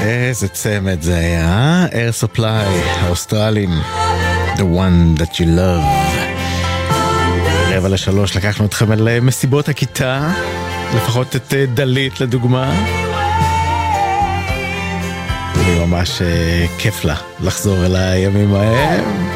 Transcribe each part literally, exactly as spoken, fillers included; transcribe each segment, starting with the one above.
איזה צמד זה היה, Air Supply, האוסטרלים, The one that you love. רבע לשלוש, לקחנו אתכם על מסיבות הכיתה, לפחות את דלית לדוגמה. היא ממש כיף לה לחזור אל הימים ההם.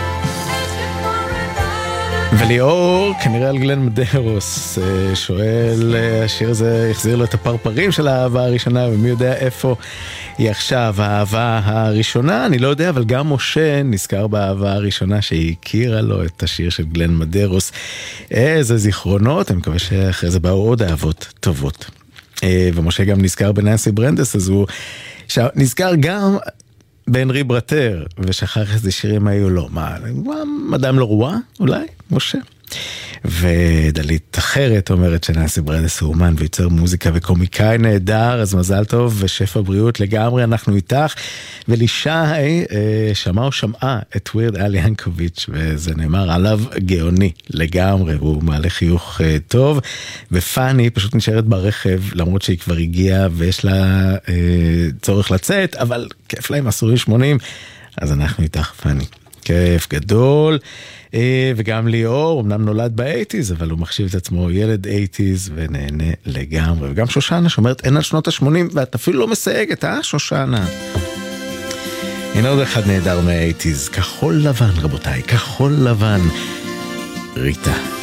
וליאור, כנראה על גלן מדרוס, שואל, השיר הזה החזיר לו את הפרפרים של האהבה הראשונה, ומי יודע איפה היא עכשיו האהבה הראשונה, אני לא יודע, אבל גם משה נזכר באהבה הראשונה שהיא הכירה לו את השיר של גלן מדרוס. איזה זיכרונות, אני מקווה שאחרי זה באו עוד אהבות טובות. ומשה גם נזכר בננסי ברנדס, אז הוא נזכר גם בהנרי ברטר, ושכח איזה שירים היו לו. מה, מדאם לרואה? אולי? משה. ודלית אחרת אומרת שננסי ברנדס הוא אומן ויוצר מוזיקה וקומיקאי נהדר, אז מזל טוב ושפע בריאות לגמרי, אנחנו איתך. ולישי שמע או שמעה את ווירד אל ינקוביץ', וזה נאמר עליו גאוני לגמרי, והוא מעלה חיוך טוב. ופני פשוט נשארת ברכב, למרות שהיא כבר הגיעה ויש לה אה, צורך לצאת, אבל כיף להם עשורים שמונים, אז אנחנו איתך פני. כיף גדול. וגם ליאור, אמנם נולד ב-שמונים, אבל הוא מחשיב את עצמו ילד שמונים ונהנה לגמרי. וגם שושנה שאומרת, אין על שנות ה-שמונים, ואת אפילו לא מסייגת, אה, שושנה? הנה עוד אחד נהדר מה-שמונים, כחול לבן, רבותיי, כחול לבן. ריטה.